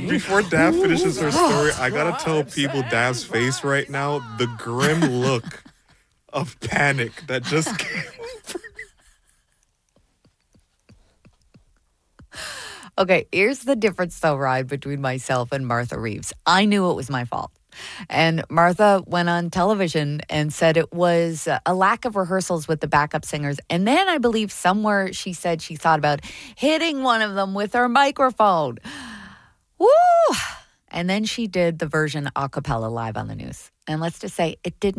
before Dab finishes her story, I gotta tell people Dab's face right now, the grim look of panic that just came. Okay, here's the difference, though, Ryan, between myself and Martha Reeves. I knew it was my fault. And Martha went on television and said it was a lack of rehearsals with the backup singers. And then I believe somewhere she said she thought about hitting one of them with her microphone. Woo! And then she did the version a cappella live on the news. And let's just say it didn't